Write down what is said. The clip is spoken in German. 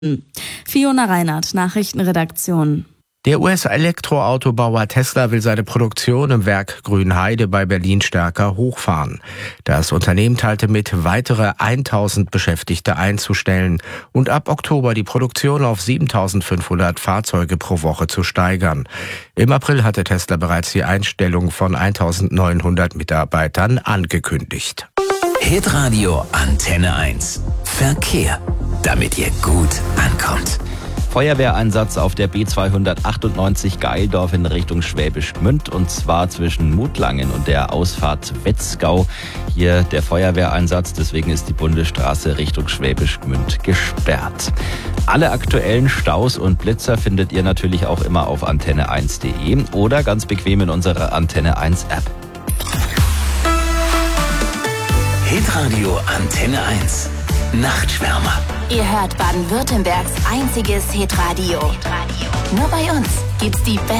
Fiona Reinhardt, Nachrichtenredaktion. Der US-Elektroautobauer Tesla will seine Produktion im Werk Grünheide bei Berlin stärker hochfahren. Das Unternehmen teilte mit, weitere 1000 Beschäftigte einzustellen und ab Oktober die Produktion auf 7500 Fahrzeuge pro Woche zu steigern. Im April hatte Tesla bereits die Einstellung von 1900 Mitarbeitern angekündigt. Hitradio Antenne 1. Verkehr, damit ihr gut ankommt. Feuerwehreinsatz auf der B298 Geildorf in Richtung Schwäbisch Gmünd, und zwar zwischen Mutlangen und der Ausfahrt Wetzgau. Hier der Feuerwehreinsatz, deswegen ist die Bundesstraße Richtung Schwäbisch Gmünd gesperrt. Alle aktuellen Staus und Blitzer findet ihr natürlich auch immer auf antenne1.de oder ganz bequem in unserer Antenne 1 App. Hitradio Antenne 1. Nachtschwärmer. Ihr hört Baden-Württembergs einziges Hitradio. Nur bei uns gibt's die besten